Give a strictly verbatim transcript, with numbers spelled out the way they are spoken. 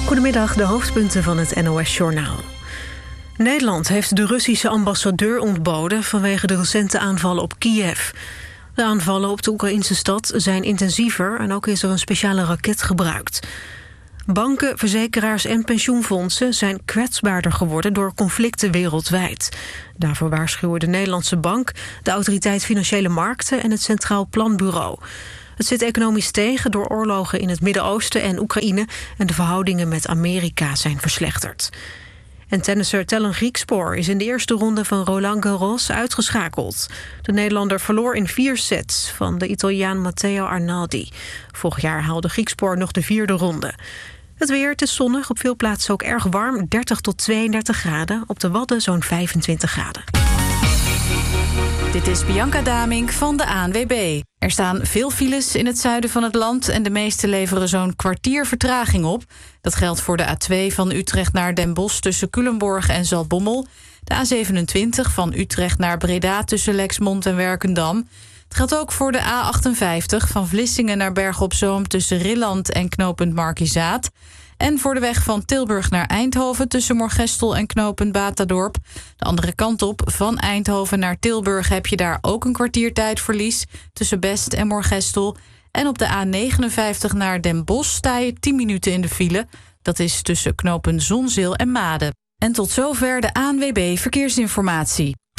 Goedemiddag, de hoofdpunten van het N O S-journaal. Nederland heeft de Russische ambassadeur ontboden vanwege de recente aanvallen op Kiev. De aanvallen op de Oekraïnse stad zijn intensiever en ook is er een speciale raket gebruikt. Banken, verzekeraars en pensioenfondsen zijn kwetsbaarder geworden door conflicten wereldwijd. Daarvoor waarschuwen de Nederlandse Bank, de Autoriteit Financiële Markten en het Centraal Planbureau. Het zit economisch tegen door oorlogen in het Midden-Oosten en Oekraïne en de verhoudingen met Amerika zijn verslechterd. En tennisser Tellen Griekspoor is in de eerste ronde van Roland Garros uitgeschakeld. De Nederlander verloor in vier sets van de Italiaan Matteo Arnaldi. Vorig jaar haalde Griekspoor nog de vierde ronde. Het weer, het is zonnig, op veel plaatsen ook erg warm, dertig tot tweeëndertig graden. Op de Wadden zo'n vijfentwintig graden. Dit is Bianca Damink van de A N W B. Er staan veel files in het zuiden van het land en de meeste leveren zo'n kwartier vertraging op. Dat geldt voor de A twee van Utrecht naar Den Bosch tussen Culemborg en Zaltbommel. De A zevenentwintig van Utrecht naar Breda tussen Lexmond en Werkendam. Het geldt ook voor de A achtenvijftig van Vlissingen naar Bergen op Zoom tussen Rilland en knooppunt Markizaat. En voor de weg van Tilburg naar Eindhoven tussen Moergestel en knooppunt Batadorp. De andere kant op, van Eindhoven naar Tilburg heb je daar ook een kwartier tijdverlies tussen Best en Moergestel. En op de A negenenvijftig naar Den Bosch sta je tien minuten in de file. Dat is tussen knooppunt Zonzeel en Maden. En tot zover de A N W B Verkeersinformatie.